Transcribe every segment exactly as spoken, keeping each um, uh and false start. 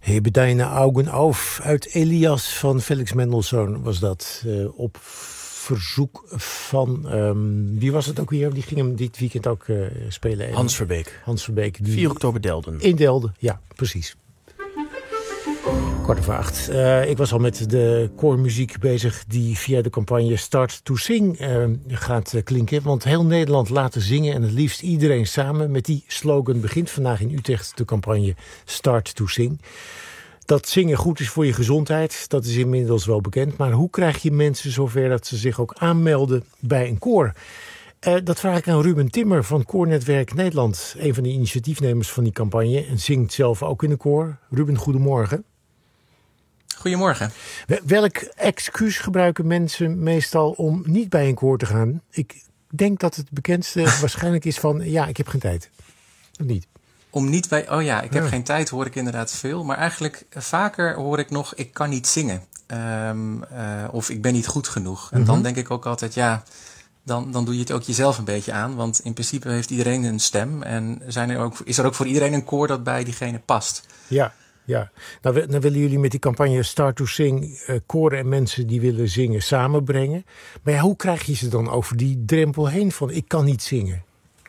Hebe deine Augen auf uit Elias van Felix Mendelssohn was dat. Uh, op verzoek van, um, wie was het ook weer? Die ging hem dit weekend ook uh, spelen. Hans Verbeek. Hans Verbeek. vier oktober Delden. In Delden, ja, precies. Kwart over acht. Uh, ik was al met de koormuziek bezig die via de campagne Start to Sing uh, gaat uh, klinken. Want heel Nederland laten zingen en het liefst iedereen samen. Met die slogan begint vandaag in Utrecht de campagne Start to Sing. Dat zingen goed is voor je gezondheid, dat is inmiddels wel bekend. Maar hoe krijg je mensen zover dat ze zich ook aanmelden bij een koor? Uh, dat vraag ik aan Ruben Timmer van Koornetwerk Nederland. Een van de initiatiefnemers van die campagne. En zingt zelf ook in een koor. Ruben, goedemorgen. Goedemorgen. Welk excuus gebruiken mensen meestal om niet bij een koor te gaan? Ik denk dat het bekendste waarschijnlijk is van, ja, ik heb geen tijd. Of niet? Om niet bij, oh ja, ik heb ja. geen tijd, hoor ik inderdaad veel. Maar eigenlijk vaker hoor ik nog, ik kan niet zingen. Um, uh, of ik ben niet goed genoeg. En mm-hmm. dan denk ik ook altijd, ja, dan, dan doe je het ook jezelf een beetje aan. Want in principe heeft iedereen een stem. En zijn er ook, is er ook voor iedereen een koor dat bij diegene past. Ja. Ja, nou, dan willen jullie met die campagne Start to Sing uh, koren en mensen die willen zingen samenbrengen. Maar ja, hoe krijg je ze dan over die drempel heen van ik kan niet zingen?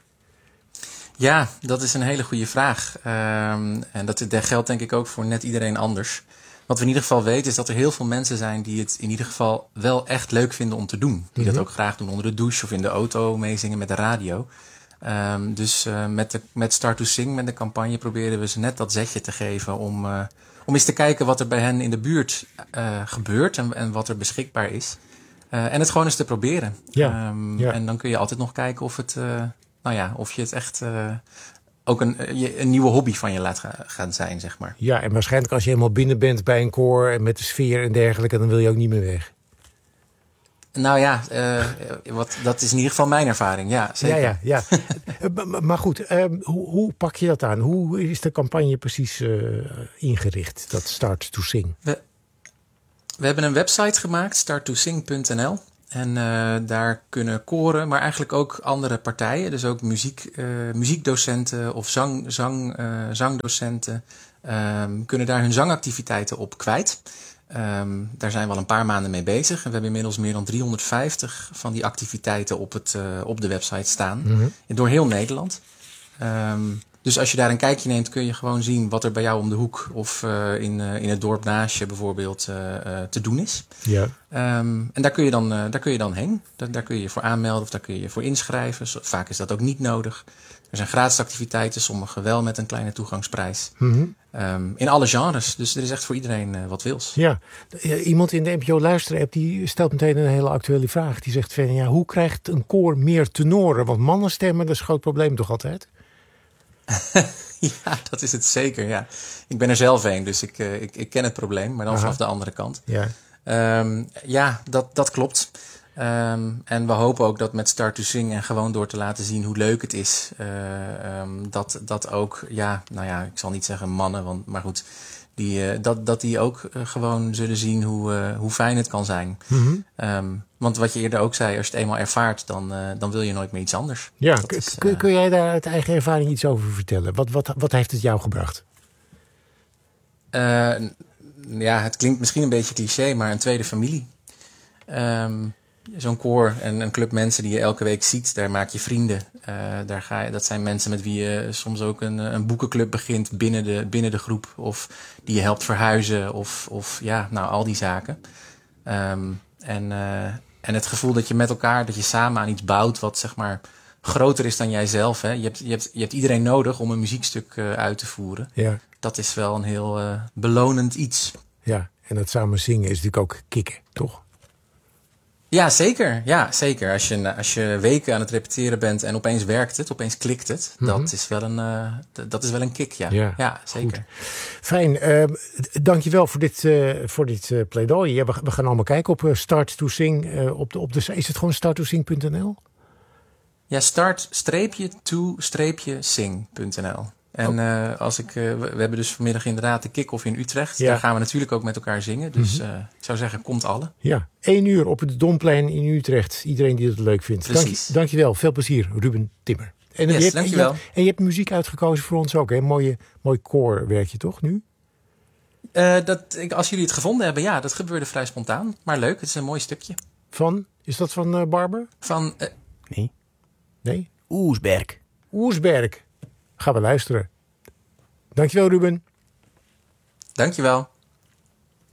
Ja, dat is een hele goede vraag. Um, en dat, dat geldt denk ik ook voor net iedereen anders. Wat we in ieder geval weten is dat er heel veel mensen zijn die het in ieder geval wel echt leuk vinden om te doen. Die mm-hmm. dat ook graag doen onder de douche of in de auto, meezingen met de radio. Um, dus uh, met, de, met Start to Sing, met de campagne, proberen we ze net dat zetje te geven om, uh, om eens te kijken wat er bij hen in de buurt uh, gebeurt en, en wat er beschikbaar is. Uh, en het gewoon eens te proberen. Ja, um, ja. En dan kun je altijd nog kijken of, het, uh, nou ja, of je het echt uh, ook een, een nieuwe hobby van je laat gaan zijn, zeg maar. Ja, en waarschijnlijk als je helemaal binnen bent bij een koor en met de sfeer en dergelijke, dan wil je ook niet meer weg. Nou ja, uh, wat, dat is in ieder geval mijn ervaring. Ja, zeker. Ja, ja, ja. Maar goed, um, hoe, hoe pak je dat aan? Hoe is de campagne precies uh, ingericht, dat Start to Sing? We, we hebben een website gemaakt, start to sing punt n l. En uh, daar kunnen koren, maar eigenlijk ook andere partijen. Dus ook muziek, uh, muziekdocenten of zang, zang, uh, zangdocenten um, kunnen daar hun zangactiviteiten op kwijt. Um, daar zijn we al een paar maanden mee bezig. En we hebben inmiddels meer dan driehonderdvijftig van die activiteiten op, het, uh, op de website staan. Mm-hmm. Door heel Nederland. Um, dus als je daar een kijkje neemt, kun je gewoon zien wat er bij jou om de hoek of uh, in, uh, in het dorp naast je bijvoorbeeld uh, uh, te doen is. Ja. Um, en daar kun je dan, uh, daar kun je dan heen. Daar, daar kun je je voor aanmelden of daar kun je je voor inschrijven. Zo, vaak is dat ook niet nodig. Er zijn gratis activiteiten, sommige wel met een kleine toegangsprijs. Mm-hmm. Um, in alle genres, dus er is echt voor iedereen uh, wat wils. Ja, iemand in de N P O Luisterapp die stelt meteen een hele actuele vraag. Die zegt van, ja, hoe krijgt een koor meer tenoren? Want mannenstemmen, dat is een groot probleem toch altijd? Ja, dat is het zeker, ja. Ik ben er zelf een, dus ik, uh, ik, ik ken het probleem, maar dan Aha. vanaf de andere kant. Ja, um, ja dat, dat klopt. Um, en we hopen ook dat met Start to Sing en gewoon door te laten zien hoe leuk het is, uh, um, dat, dat ook, ja, nou ja, ik zal niet zeggen mannen, want, maar goed, die, uh, dat, dat die ook uh, gewoon zullen zien hoe, uh, hoe fijn het kan zijn. Mm-hmm. Um, want wat je eerder ook zei, als je het eenmaal ervaart, dan, uh, dan wil je nooit meer iets anders. Ja, k- is, uh, kun jij daar uit eigen ervaring iets over vertellen? Wat, wat, wat heeft het jou gebracht? Uh, ja, het klinkt misschien een beetje cliché, maar een tweede familie. Um, Zo'n koor en een club mensen die je elke week ziet, daar maak je vrienden. Uh, daar ga je, dat zijn mensen met wie je soms ook een, een boekenclub begint binnen de, binnen de groep. Of die je helpt verhuizen of, of ja, nou al die zaken. Um, en, uh, en het gevoel dat je met elkaar, dat je samen aan iets bouwt wat zeg maar groter is dan jijzelf. Hè? Je, hebt, je, hebt, je hebt iedereen nodig om een muziekstuk uh, uit te voeren. Ja. Dat is wel een heel uh, belonend iets. Ja, en dat samen zingen is natuurlijk ook kicken, toch? Ja, zeker. Ja, zeker. Als je, als je weken aan het repeteren bent en opeens werkt het, opeens klikt het. Mm-hmm. Dat is wel een, uh, d- dat is wel een kick, ja. Ja, ja zeker. Goed. Fijn. Uh, Dankjewel voor dit, uh, voor dit uh, pleidooi. Ja, we, we gaan allemaal kijken op uh, Start to Sing. Uh, op de, op de, is het gewoon start to sing punt n l? Ja, start-to-sing punt n l. En uh, als ik, uh, we hebben dus vanmiddag inderdaad de kick-off in Utrecht. Ja. Daar gaan we natuurlijk ook met elkaar zingen. Dus mm-hmm. uh, ik zou zeggen, komt alle. Ja, één uur op het Domplein in Utrecht. Iedereen die het leuk vindt. Precies. Dank, dankjewel. Veel plezier, Ruben Timmer. En yes, je hebt, dankjewel. En je, en je hebt muziek uitgekozen voor ons ook. Hè? Mooi, mooi koorwerkje toch nu? Uh, dat, ik, als jullie het gevonden hebben, ja, dat gebeurde vrij spontaan. Maar leuk, het is een mooi stukje. Van, is dat van uh, Barber? Van... Uh, nee. Nee? Oersberg. Oersberg. Gaan we luisteren. Dankjewel, Ruben. Dankjewel.